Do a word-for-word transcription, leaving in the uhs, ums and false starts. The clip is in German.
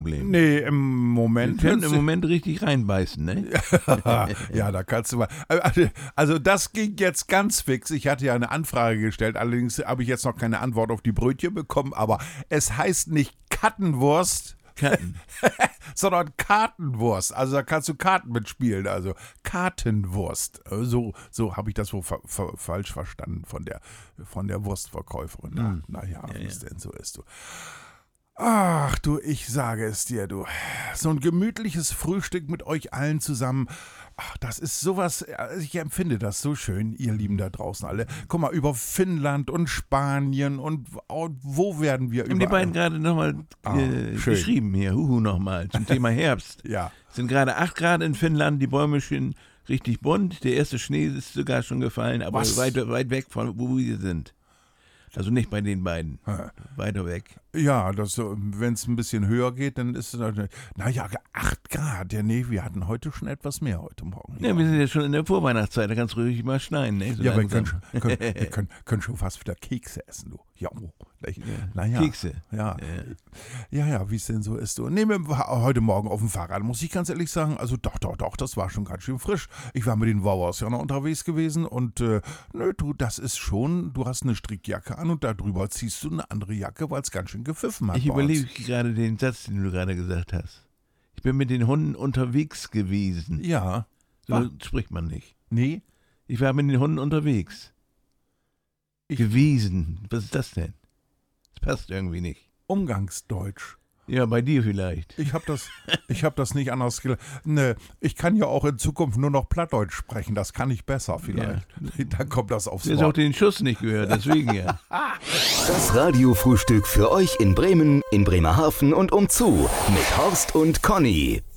Nee, im Moment. Wir können im Moment richtig reinbeißen, ne? Ja, da kannst du mal. Also, das ging jetzt ganz fix. Ich hatte ja eine Anfrage gestellt, allerdings habe ich jetzt noch keine Antwort auf die Brötchen bekommen, aber es heißt nicht Kattenwurst, Karten. sondern Kartenwurst. Also, da kannst du Karten mitspielen, also Kartenwurst. So, so habe ich das wohl fa- fa- falsch verstanden von der, von der Wurstverkäuferin. Na, Hm. na ja, Ja, wie es ja. denn so ist, du. Ach du, ich sage es dir, du. So ein gemütliches Frühstück mit euch allen zusammen. Ach, das ist sowas, also ich empfinde das so schön, ihr Lieben da draußen alle. Guck mal, über Finnland und Spanien und, und wo werden wir Haben die überall? beiden gerade nochmal Ah, äh, schön. geschrieben hier, huhu nochmal, zum Thema Herbst. Ja, Es sind gerade acht Grad in Finnland, die Bäume stehen richtig bunt, der erste Schnee ist sogar schon gefallen, aber Was? weit, weit weg von wo wir sind. Also nicht bei den beiden, Hä. weiter weg. ja, wenn es ein bisschen höher geht, dann ist es, naja, acht Grad. Ja, nee, wir hatten heute schon etwas mehr heute Morgen. Ja, wir sind ja schon in der Vorweihnachtszeit, da kann es ruhig mal schneien. Ne? So Ja, wir langsam. können, schon- können, wir können, können schon fast wieder Kekse essen, du. Ja, oh, nicht? Naja. Kekse. Ja, Ja. ja, ja, wie es denn so ist. Du. Nee, mit dem Fa- heute Morgen auf dem Fahrrad, muss ich ganz ehrlich sagen, also doch, doch, doch, das war schon ganz schön frisch. Ich war mit den Wauers ja noch unterwegs gewesen und, äh, nö, du, das ist schon, du hast eine Strickjacke an und darüber ziehst du eine andere Jacke, weil es ganz schön gepfiffen hat Ich bei uns. überlege gerade den Satz, den du gerade gesagt hast. Ich bin mit den Hunden unterwegs gewesen. Ja, So Ah. spricht man nicht. nee, Ich war mit den Hunden unterwegs. Ich- gewesen. Was ist das denn? Das passt irgendwie nicht. Umgangsdeutsch. Ja, bei dir vielleicht. Ich habe das, ich hab das nicht anders gelernt. Ne, ich kann ja auch in Zukunft nur noch Plattdeutsch sprechen. Das kann ich besser vielleicht. Dann kommt das aufs Du hast auch Wort. den Schuss nicht gehört, deswegen ja. Das Radiofrühstück für euch in Bremen, in Bremerhaven und umzu mit Horst und Conny.